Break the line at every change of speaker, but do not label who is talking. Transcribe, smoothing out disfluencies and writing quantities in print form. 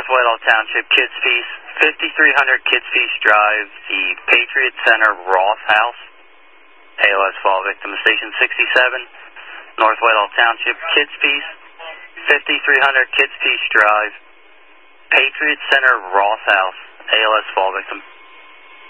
North Whitehall Township, Kids Feast, 5300 Kids Feast Drive, the Patriot Center Roth House, ALS fall victim, Station 67, North Whitehall Township, Kids Feast, 5300 Kids Feast Drive, Patriot Center Roth House, ALS fall victim.